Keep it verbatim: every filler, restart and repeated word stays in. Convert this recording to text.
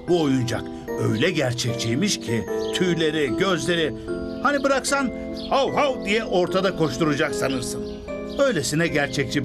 Bu oyuncak öyle gerçekçiymiş ki tüyleri, gözleri, hani bıraksan hav hav diye ortada koşturacak sanırsın. Öylesine gerçekçi